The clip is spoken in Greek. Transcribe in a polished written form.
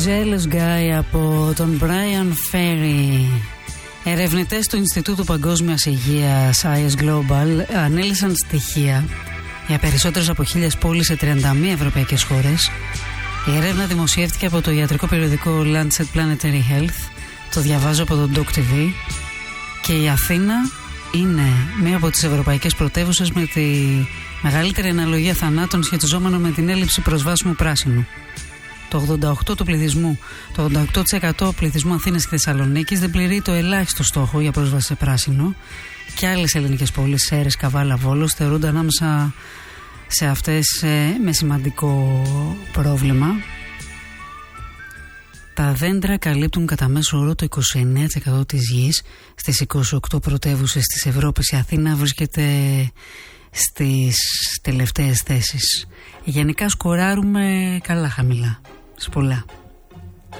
Jealous Guy από τον Brian Ferry. Ερευνητές του Ινστιτούτου Παγκόσμιας Υγείας IS Global ανέλυσαν στοιχεία για περισσότερες από 1.000 πόλεις σε 31 ευρωπαϊκές χώρες. Η έρευνα δημοσιεύτηκε από το ιατρικό περιοδικό Lancet Planetary Health. Το διαβάζω από το Doc TV. Και η Αθήνα είναι μία από τις ευρωπαϊκές πρωτεύουσες με τη μεγαλύτερη αναλογία θανάτων σχετιζόμενο με την έλλειψη προσβάσιμου πράσινου. Το 88% του πληθυσμού Αθήνας και Θεσσαλονίκης δεν πληρεί το ελάχιστο στόχο για πρόσβαση σε πράσινο, και άλλες ελληνικές πόλεις, Σέρρες, Καβάλα, Βόλος, θεωρούνται ανάμεσα σε αυτές με σημαντικό πρόβλημα. Τα δέντρα καλύπτουν κατά μέσο όρο το 29% της γης. Στις 28 πρωτεύουσες της Ευρώπης η Αθήνα βρίσκεται στις τελευταίες θέσεις. Γενικά σκοράρουμε καλά χαμηλά, σε πολλά.